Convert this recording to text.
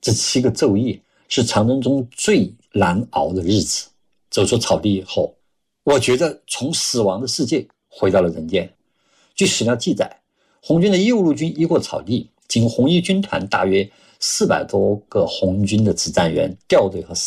这7个昼夜是长征中最难熬的日子。走出草地以后，我觉得从死亡的世界回到了人间。据史料记载，红军的右路军一过草地，仅红一军团大约400多个红军的指战员、调队和